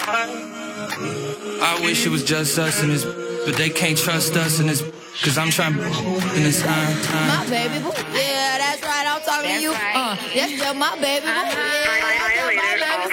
I wish it was just us in this, but they can't trust us in this, cause I'm trying in this time. My baby boo, yeah, that's right, I'm talking to you. That's just my baby boo, yeah, that's just my baby